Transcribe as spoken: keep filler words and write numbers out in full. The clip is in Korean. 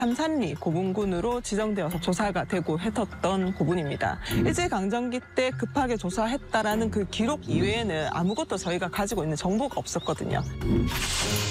삼산리 고분군으로 지정되어서 조사가 되고 했었던 부분입니다. 일제강점기 때 급하게 조사했다라는 그 기록 이외에는 아무것도 저희가 가지고 있는 정보가 없었거든요.